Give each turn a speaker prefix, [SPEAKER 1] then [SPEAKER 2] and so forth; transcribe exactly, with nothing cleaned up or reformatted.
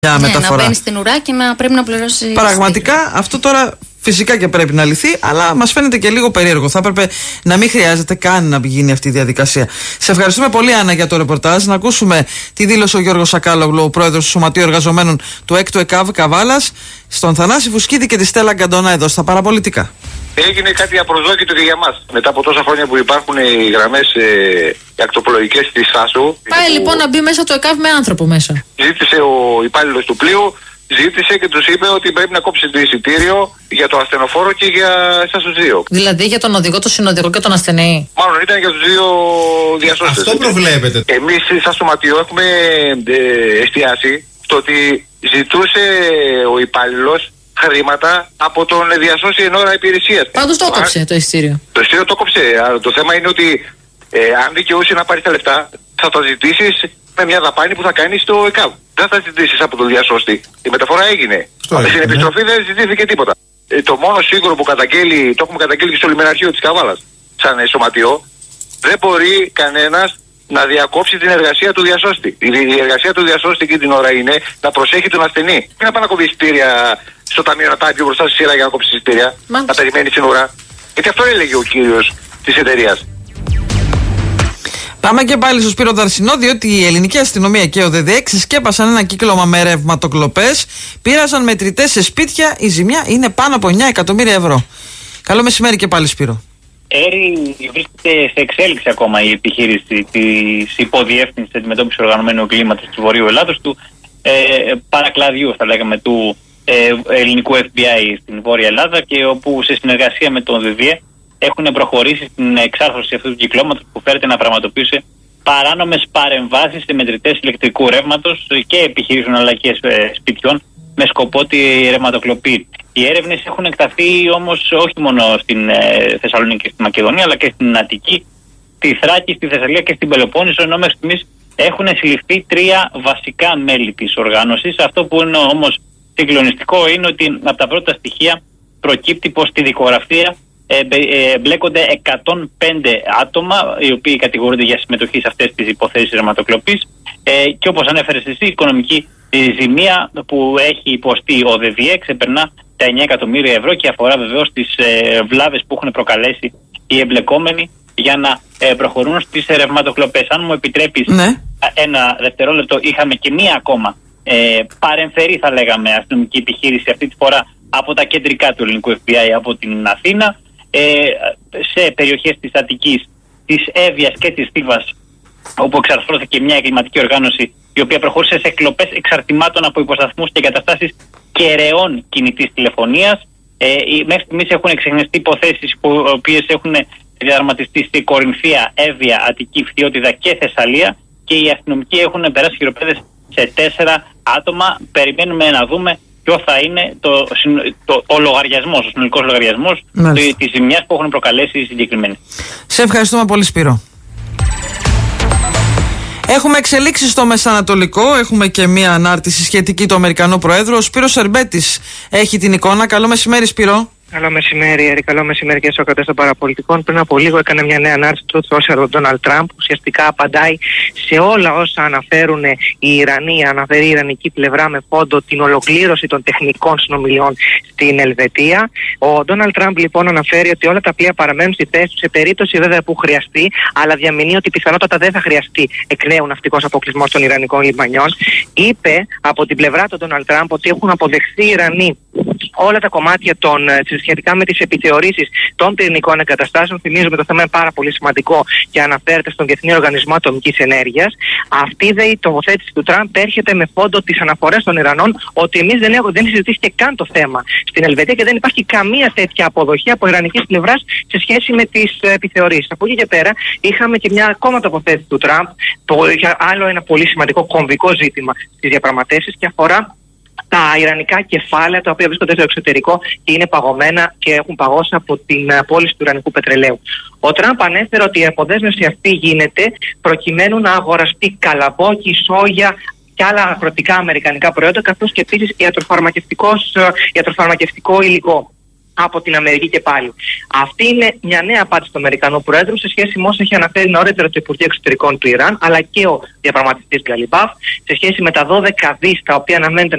[SPEAKER 1] μια
[SPEAKER 2] ναι,
[SPEAKER 1] μεταφορά.
[SPEAKER 2] Να μπαίνει στην ουρά και να πρέπει να πληρώσει.
[SPEAKER 1] Πραγματικά στήριο. Αυτό τώρα φυσικά και πρέπει να λυθεί, αλλά μας φαίνεται και λίγο περίεργο. Θα έπρεπε να μην χρειάζεται καν να γίνει αυτή η διαδικασία. Σε ευχαριστούμε πολύ, Άννα, για το ρεπορτάζ. Να ακούσουμε τι δήλωσε ο Γιώργος Σακάλογλου, ο πρόεδρος του Σωματείου Εργαζομένων του έκτου ΕΚΑΒ Καβάλας, στον Θανάση Φουσκίδη και τη Στέλλα Γκαντονά εδώ στα παραπολιτικά.
[SPEAKER 3] Έγινε κάτι απροσδόκητο και για μας. Μετά από τόσα χρόνια που υπάρχουν οι γραμμές ε, ακτοπλοϊκές της ΣΑΣΟΥ.
[SPEAKER 2] Πάει που... λοιπόν να μπει μέσα το ΕΚΑΒ με άνθρωπο μέσα.
[SPEAKER 3] Ζήτησε ο υπάλληλος του πλοίου, ζήτησε και τους είπε ότι πρέπει να κόψει το εισιτήριο για το ασθενοφόρο και για εσάς τους δύο.
[SPEAKER 2] Δηλαδή για τον οδηγό, τον συνοδηγό και τον ασθενή.
[SPEAKER 3] Μάλλον ήταν για τους δύο διασώστες.
[SPEAKER 4] Αυτό προβλέπετε.
[SPEAKER 3] Εμείς σαν σωματείο έχουμε ε, εστιάσει στο ότι ζητούσε ο υπάλληλος χρήματα από τον διασώση εν ώρα υπηρεσίας.
[SPEAKER 2] Πάντως το έκοψε το εισιτήριο.
[SPEAKER 3] Το εισιτήριο το έκοψε. Το θέμα είναι ότι ε, αν δικαιούσε να πάρει τα λεφτά, θα τα ζητήσεις με μια δαπάνη που θα κάνει στο ΕΚΑΒ. Δεν θα ζητήσεις από τον διασώστη. Η μεταφορά έγινε. Στην έγινε, επιστροφή ναι. δεν ζητήθηκε τίποτα. Ε, το μόνο σίγουρο που καταγγέλει, το έχουμε καταγγέλει και στο λιμεναρχείο της Καβάλας, σαν ε, σωματείο, δεν μπορεί κανένας να διακόψει την εργασία του διασώστη. Η, η εργασία του διασώστη εκείνη την ώρα είναι να προσέχει τον ασθενή. Μην να πάει να κόβει εισιτήρια στο ταμείο, να πάει πιο μπροστά στη σειρά για να κόψει εισιτήρια, να περιμένει την ουρά. Γιατί αυτό έλεγε ο κύριος της εταιρείας.
[SPEAKER 1] Πάμε και πάλι στο Σπύρο Δαρσινό, διότι η ελληνική αστυνομία και ο ΔΔΕ σκέπασαν ένα κύκλωμα με ρευματοκλοπές, πήρασαν μετρητές σε σπίτια, η ζημιά είναι πάνω από εννιά εκατομμύρια ευρώ. Καλό μεσημέρι και πάλι, Σπύρο.
[SPEAKER 5] Έρη, βρίσκεται σε εξέλιξη ακόμα η επιχείρηση της υποδιεύθυνσης αντιμετώπισης οργανωμένου εγκλήματος του Βορείου Ελλάδος, του ε, παρακλαδιού, θα λέγαμε, του ε, ελληνικού εφ μπι άι στην Βόρεια Ελλάδα, και όπου σε συνεργασία με τον ΔΔΕ έχουν προχωρήσει στην εξάρθρωση αυτού του κυκλώματος που φέρεται να πραγματοποιήσει παράνομες παρεμβάσεις σε μετρητές ηλεκτρικού ρεύματος και επιχειρήσεων αλλαγές σπιτιών με σκοπό τη ρευματοκλοπή. Οι έρευνες έχουν εκταθεί όμως όχι μόνο στην ε, Θεσσαλονίκη και στη Μακεδονία, αλλά και στην Αττική, στη Θράκη, στη Θεσσαλία και στην Πελοπόννησο, ενώ μέχρι στιγμής έχουν συλληφθεί τρία βασικά μέλη της οργάνωσης. Αυτό που είναι όμως συγκλονιστικό είναι ότι από τα πρώτα στοιχεία προκύπτει πως στη δικογραφία εμπλέκονται εκατόν πέντε άτομα, οι οποίοι κατηγορούνται για συμμετοχή σε αυτές τις υποθέσεις ρευματοκλοπής, ε, και όπως ανέφερες εσύ, η οικονομική ζημία που έχει υποστεί ο ΔΔΕ ξεπερνά τα εννιά εκατομμύρια ευρώ και αφορά βεβαίως τις ε, βλάβες που έχουν προκαλέσει οι εμπλεκόμενοι για να ε, προχωρούν στις ρευματοκλοπές. Αν μου επιτρέπεις ναι. ένα δευτερόλεπτο, είχαμε και μία ακόμα ε, παρεμφερή, θα λέγαμε, αστυνομική επιχείρηση, αυτή τη φορά από τα κεντρικά του ελληνικού εφ μπι άι από την Αθήνα, ε, σε περιοχές της Αττικής, της Εύβοιας και της Θήβας, όπου εξαρθρώθηκε μια εγκληματική οργάνωση η οποία προχώρησε σε κλοπές εξαρτημάτων από υποσταθμούς και εγκαταστάσεις κεραιών κινητής τηλεφωνίας. Ε, μέχρι στιγμής έχουν εξεχνιστεί υποθέσεις που οι οποίες έχουν διαδραματιστεί στη Κορινθία, Εύβοια, Αττική, Φθιώτιδα και Θεσσαλία, και οι αστυνομικοί έχουν περάσει χειροπέδες σε τέσσερα άτομα. Περιμένουμε να δούμε ποιο θα είναι το, το, ο λογαριασμός, ο συνολικός λογαριασμός της ζημιάς που έχουν προκαλέσει οι συγκεκριμένοι.
[SPEAKER 1] Σε ευχαριστούμε πολύ, Σπύρο. Έχουμε εξελίξεις στο Μεσανατολικό, έχουμε και μία ανάρτηση σχετική του Αμερικανού Προέδρου. Ο Σπύρος Σερμπέτης έχει την εικόνα. Καλό μεσημέρι, Σπύρο.
[SPEAKER 6] Καλό μεσημέρι, Έρη. Καλό μεσημέρι και στους ακροατές των παραπολιτικών. Πριν από λίγο έκανε μια νέα ανάρτηση του Social του Ντόναλντ Τραμπ, που ουσιαστικά απαντάει σε όλα όσα αναφέρουν οι Ιρανοί, αναφέρει η Ιρανική πλευρά με φόντο την ολοκλήρωση των τεχνικών συνομιλιών στην Ελβετία. Ο Ντόναλντ Τραμπ λοιπόν αναφέρει ότι όλα τα πλοία παραμένουν στη θέση του σε περίπτωση βέβαια που χρειαστεί, αλλά διαμηνύει ότι πιθανότατα δεν θα χρειαστεί εκ νέου ναυτικός αποκλεισμός των Ιρανικών λιμανιών. Είπε από την πλευρά του Ντόναλντ Τραμπ ότι έχουν αποδεχθεί οι Ιρανοί όλα τα κομμάτια των, σχετικά με τις επιθεωρήσεις των πυρηνικών εγκαταστάσεων. Θυμίζουμε, το θέμα είναι πάρα πολύ σημαντικό και αναφέρεται στον Διεθνή Οργανισμό Ατομικής Ενέργειας. Αυτή δε η τοποθέτηση του Τραμπ έρχεται με φόντο τις αναφορές των Ιρανών ότι εμείς δεν, έχουμε, δεν συζητήθηκε καν το θέμα στην Ελβετία και δεν υπάρχει καμία τέτοια αποδοχή από ιρανικής πλευράς σε σχέση με τις επιθεωρήσεις. Από εκεί και πέρα είχαμε και μια ακόμα τοποθέτηση του Τραμπ, το άλλο ένα πολύ σημαντικό κομβικό ζήτημα στις διαπραγματεύσεις, και αφορά τα ιρανικά κεφάλαια τα οποία βρίσκονται στο εξωτερικό και είναι παγωμένα και έχουν παγώσει από την πώληση του ιρανικού πετρελαίου. Ο Τραμπ ανέφερε ότι η αποδέσμευση αυτή γίνεται προκειμένου να αγοραστεί καλαμπόκι, σόγια και άλλα αγροτικά αμερικανικά προϊόντα, καθώς και επίσης ιατροφαρμακευτικό υλικό από την Αμερική και πάλι. Αυτή είναι μια νέα απάντηση του Αμερικανού Προέδρου σε σχέση με όσα έχει αναφέρει νωρίτερα το Υπουργείο Εξωτερικών του Ιράν, αλλά και ο διαπραγματευτής Γκαλιμπάφ, σε σχέση με τα δώδεκα δις τα οποία αναμένεται